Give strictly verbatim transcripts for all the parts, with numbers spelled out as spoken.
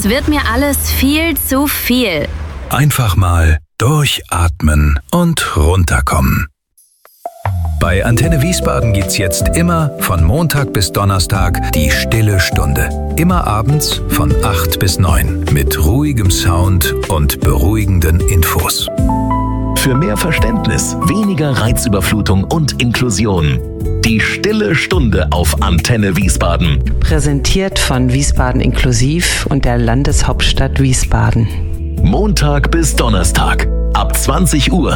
Das wird mir alles viel zu viel. Einfach mal durchatmen und runterkommen. Bei Antenne Wiesbaden gibt's jetzt immer von Montag bis Donnerstag die Stille Stunde. Immer abends von acht bis neun mit ruhigem Sound und beruhigenden Infos. Für mehr Verständnis, weniger Reizüberflutung und Inklusion. Die Stille Stunde auf Antenne Wiesbaden. Präsentiert von Wiesbaden Inklusiv und der Landeshauptstadt Wiesbaden. Montag bis Donnerstag ab zwanzig Uhr.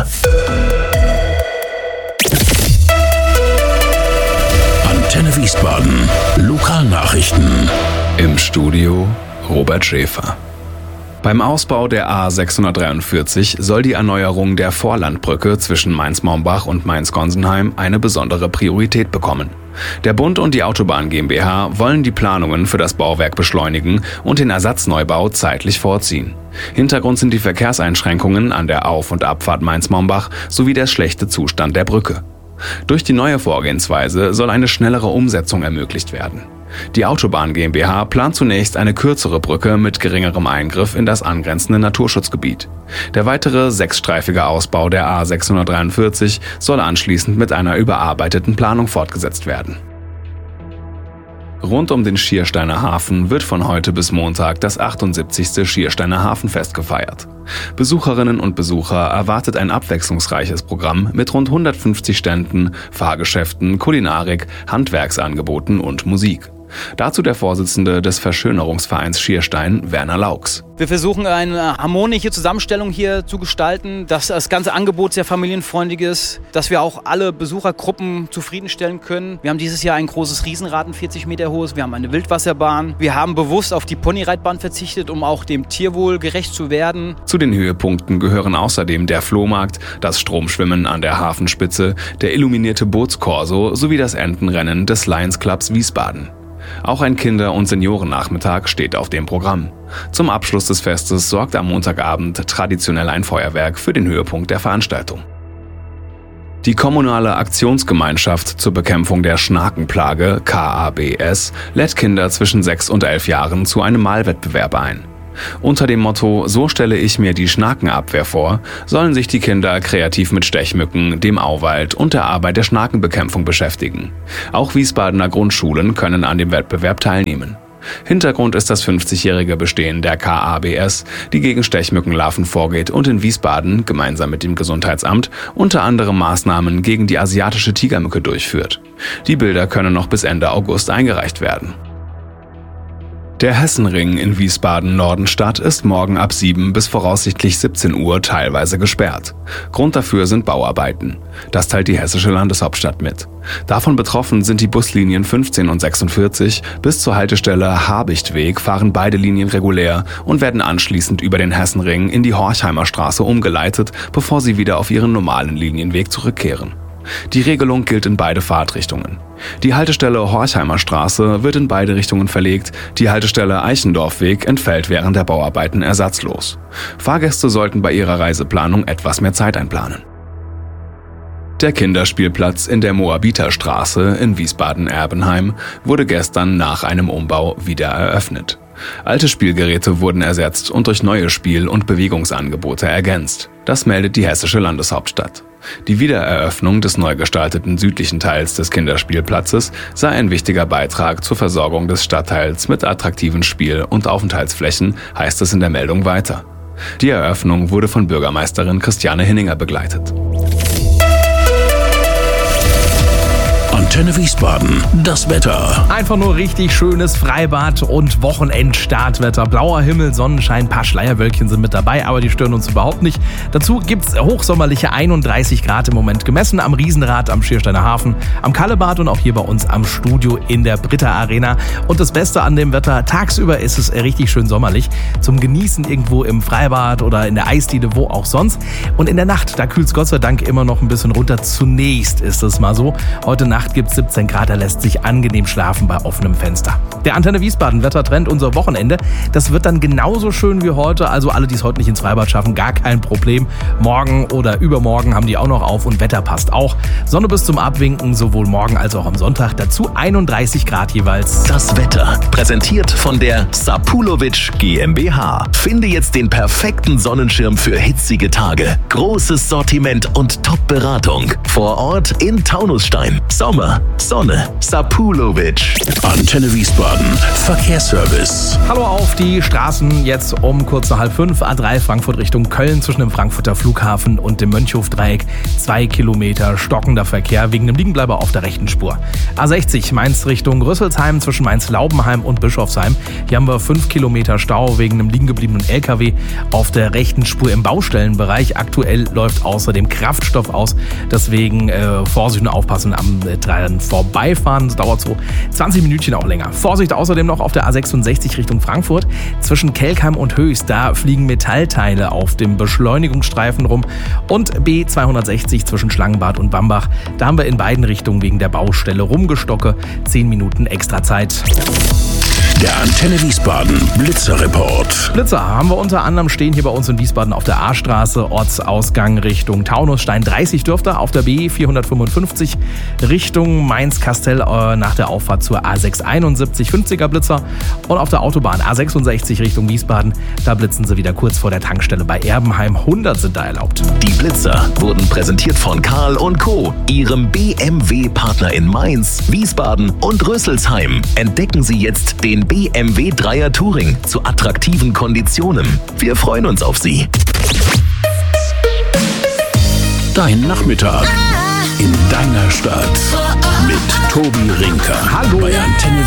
Antenne Wiesbaden. Lokalnachrichten. Im Studio Robert Schäfer. Beim Ausbau der A sechshundertdreiundvierzig soll die Erneuerung der Vorlandbrücke zwischen Mainz-Mombach und Mainz-Gonsenheim eine besondere Priorität bekommen. Der Bund und die Autobahn GmbH wollen die Planungen für das Bauwerk beschleunigen und den Ersatzneubau zeitlich vorziehen. Hintergrund sind die Verkehrseinschränkungen an der Auf- und Abfahrt Mainz-Mombach sowie der schlechte Zustand der Brücke. Durch die neue Vorgehensweise soll eine schnellere Umsetzung ermöglicht werden. Die Autobahn GmbH plant zunächst eine kürzere Brücke mit geringerem Eingriff in das angrenzende Naturschutzgebiet. Der weitere sechsstreifige Ausbau der A sechshundertdreiundvierzig soll anschließend mit einer überarbeiteten Planung fortgesetzt werden. Rund um den Schiersteiner Hafen wird von heute bis Montag das achtundsiebzigste Schiersteiner Hafenfest gefeiert. Besucherinnen und Besucher erwartet ein abwechslungsreiches Programm mit rund hundertfünfzig Ständen, Fahrgeschäften, Kulinarik, Handwerksangeboten und Musik. Dazu der Vorsitzende des Verschönerungsvereins Schierstein, Werner Laux. Wir versuchen eine harmonische Zusammenstellung hier zu gestalten, dass das ganze Angebot sehr familienfreundlich ist, dass wir auch alle Besuchergruppen zufriedenstellen können. Wir haben dieses Jahr ein großes Riesenrad, ein vierzig Meter hohes, wir haben eine Wildwasserbahn. Wir haben bewusst auf die Ponyreitbahn verzichtet, um auch dem Tierwohl gerecht zu werden. Zu den Höhepunkten gehören außerdem der Flohmarkt, das Stromschwimmen an der Hafenspitze, der illuminierte Bootskorso sowie das Entenrennen des Lions Clubs Wiesbaden. Auch ein Kinder- und Seniorennachmittag steht auf dem Programm. Zum Abschluss des Festes sorgt am Montagabend traditionell ein Feuerwerk für den Höhepunkt der Veranstaltung. Die kommunale Aktionsgemeinschaft zur Bekämpfung der Schnakenplage, K A B S, lädt Kinder zwischen sechs und elf Jahren zu einem Malwettbewerb ein. Unter dem Motto »So stelle ich mir die Schnakenabwehr vor« sollen sich die Kinder kreativ mit Stechmücken, dem Auwald und der Arbeit der Schnakenbekämpfung beschäftigen. Auch Wiesbadener Grundschulen können an dem Wettbewerb teilnehmen. Hintergrund ist das fünfzigjährige Bestehen der K A B S, die gegen Stechmückenlarven vorgeht und in Wiesbaden gemeinsam mit dem Gesundheitsamt unter anderem Maßnahmen gegen die asiatische Tigermücke durchführt. Die Bilder können noch bis Ende August eingereicht werden. Der Hessenring in Wiesbaden-Nordenstadt ist morgen ab sieben bis voraussichtlich siebzehn Uhr teilweise gesperrt. Grund dafür sind Bauarbeiten. Das teilt die hessische Landeshauptstadt mit. Davon betroffen sind die Buslinien fünfzehn und sechsundvierzig. Bis zur Haltestelle Habichtweg fahren beide Linien regulär und werden anschließend über den Hessenring in die Horchheimer Straße umgeleitet, bevor sie wieder auf ihren normalen Linienweg zurückkehren. Die Regelung gilt in beide Fahrtrichtungen. Die Haltestelle Horchheimer Straße wird in beide Richtungen verlegt, die Haltestelle Eichendorfweg entfällt während der Bauarbeiten ersatzlos. Fahrgäste sollten bei ihrer Reiseplanung etwas mehr Zeit einplanen. Der Kinderspielplatz in der Moabiterstraße in Wiesbaden-Erbenheim wurde gestern nach einem Umbau wieder eröffnet. Alte Spielgeräte wurden ersetzt und durch neue Spiel- und Bewegungsangebote ergänzt. Das meldet die hessische Landeshauptstadt. Die Wiedereröffnung des neu gestalteten südlichen Teils des Kinderspielplatzes sei ein wichtiger Beitrag zur Versorgung des Stadtteils mit attraktiven Spiel- und Aufenthaltsflächen, heißt es in der Meldung weiter. Die Eröffnung wurde von Bürgermeisterin Christiane Hinninger begleitet. Antenne Wiesbaden, das Wetter. Einfach nur richtig schönes Freibad und Wochenendstartwetter. Blauer Himmel, Sonnenschein, ein paar Schleierwölkchen sind mit dabei, aber die stören uns überhaupt nicht. Dazu gibt's hochsommerliche einunddreißig Grad im Moment gemessen am Riesenrad, am Schiersteiner Hafen, am Kallebad und auch hier bei uns am Studio in der Britta Arena. Und das Beste an dem Wetter, tagsüber ist es richtig schön sommerlich. Zum Genießen irgendwo im Freibad oder in der Eisdiele, wo auch sonst. Und in der Nacht, da kühlt's Gott sei Dank immer noch ein bisschen runter. Zunächst ist es mal so. Heute Nacht gibt es siebzehn Grad, da lässt sich angenehm schlafen bei offenem Fenster. Der Antenne Wiesbaden Wettertrend unser Wochenende, das wird dann genauso schön wie heute, also alle, die es heute nicht ins Freibad schaffen, gar kein Problem. Morgen oder übermorgen haben die auch noch auf und Wetter passt auch. Sonne bis zum Abwinken, sowohl morgen als auch am Sonntag, dazu einunddreißig Grad jeweils. Das Wetter, präsentiert von der Sapulovic GmbH. Finde jetzt den perfekten Sonnenschirm für hitzige Tage. Großes Sortiment und Top-Beratung. Vor Ort in Taunusstein. Sommer, Sonne, Sapulovic. Antenne Wiesbaden. Verkehrsservice. Hallo auf die Straßen, jetzt um kurz nach halb fünf. A drei Frankfurt Richtung Köln zwischen dem Frankfurter Flughafen und dem Mönchhofdreieck. Zwei Kilometer stockender Verkehr wegen dem Liegenbleiber auf der rechten Spur. A sechzig Mainz Richtung Rüsselsheim zwischen Mainz-Laubenheim und Bischofsheim. Hier haben wir fünf Kilometer Stau wegen einem liegen gebliebenen L K W auf der rechten Spur im Baustellenbereich. Aktuell läuft außerdem Kraftstoff aus, deswegen äh, Vorsicht und aufpassen am äh, dran vorbeifahren. Das dauert so zwanzig Minütchen auch länger. Vorsicht außerdem noch auf der A sechsundsechzig Richtung Frankfurt. Zwischen Kelkheim und Höchst, da fliegen Metallteile auf dem Beschleunigungsstreifen rum. Und B zweihundertsechzig zwischen Schlangenbad und Bambach. Da haben wir in beiden Richtungen wegen der Baustelle Rumgestocke zehn Minuten extra Zeit. Der Antenne Wiesbaden Blitzerreport. Blitzer haben wir unter anderem stehen hier bei uns in Wiesbaden auf der A-Straße, Ortsausgang Richtung Taunusstein. dreißig dürfte auf der B vierhundertfünfundfünfzig Richtung Mainz-Kastell äh, nach der Auffahrt zur A sechs einundsiebzig, fünfziger Blitzer. Und auf der Autobahn A sechsundsechzig Richtung Wiesbaden, da blitzen sie wieder kurz vor der Tankstelle bei Erbenheim. hundert sind da erlaubt. Die Blitzer wurden präsentiert von Karl und Co., ihrem B M W-Partner in Mainz, Wiesbaden und Rüsselsheim. Entdecken Sie jetzt den B M W Dreier Touring zu attraktiven Konditionen. Wir freuen uns auf Sie. Dein Nachmittag in deiner Stadt mit Tobi Rinker. Hallo. Bei Antenne